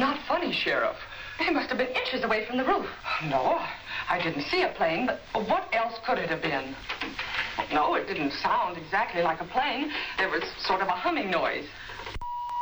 not funny, Sheriff. They must have been inches away from the roof. No, I didn't see a plane, but what else could it have been? No, it didn't sound exactly like a plane. There was sort of a humming noise.